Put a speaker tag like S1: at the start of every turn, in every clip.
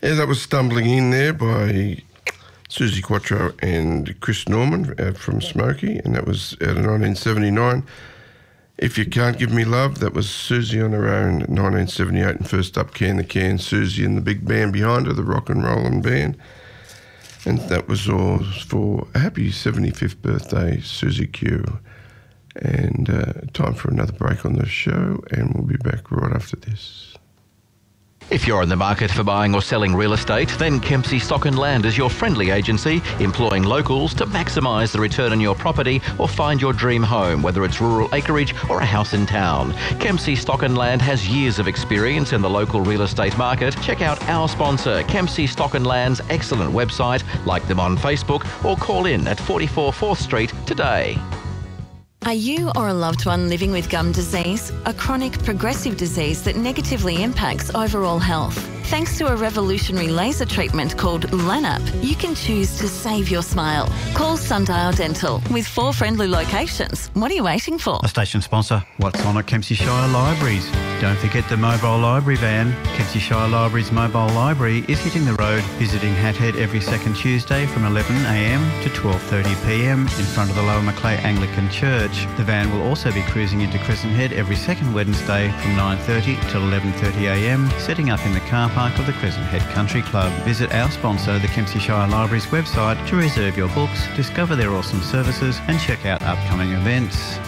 S1: Yeah, that was Stumbling In there by Suzi Quatro and Chris Norman from Smokey, and that was out of 1979. If You Can't Give Me Love, that was Susie on her own, 1978, and first up, Can the Can, Susie and the big band behind her, the Rock and Rollin' Band. And that was all for a happy 75th birthday, Susie Q. And time for another break on the show, and we'll be back right after this.
S2: If you're in the market for buying or selling real estate, then Kempsey Stock and Land is your friendly agency, employing locals to maximise the return on your property or find your dream home, whether it's rural acreage or a house in town. Kempsey Stock and Land has years of experience in the local real estate market. Check out our sponsor, Kempsey Stock and Land's excellent website, like them on Facebook, or call in at 44 4th Street today.
S3: Are you or a loved one living with gum disease, a chronic progressive disease that negatively impacts overall health? Thanks to a revolutionary laser treatment called LANAP, you can choose to save your smile. Call Sundial Dental with 4 friendly locations. What are you waiting for?
S4: A station sponsor, what's on at Kempsey Shire Libraries? Don't forget the mobile library van. Kempsey Shire Libraries mobile library is hitting the road, visiting Hathead every second Tuesday from 11am to 12:30pm in front of the Lower Macleay Anglican Church. The van will also be cruising into Crescent Head every second Wednesday from 9:30 till 11:30am, setting up in the car park of the Crescent Head Country Club. Visit our sponsor, the Kempsey Shire Libraries website, to reserve your books, discover their awesome services and check out upcoming events.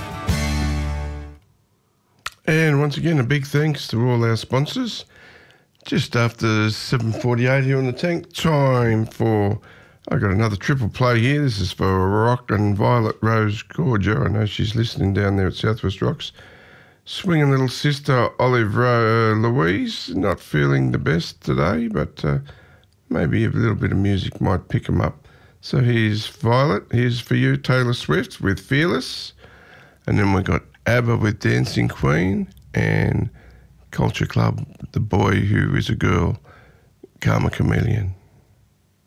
S1: And once again, a big thanks to all our sponsors. Just after 7:48 here on the tank, time for... I got another triple play here. This is for Rock and Violet Rose Gorger. I know she's listening down there at Southwest Rocks. Swinging little sister Olive Louise, not feeling the best today, but maybe a little bit of music might pick them up. So here's Violet. Here's for you, Taylor Swift with Fearless. And then we got ABBA with Dancing Queen, and Culture Club, The Boy Who Is a Girl, Karma Chameleon.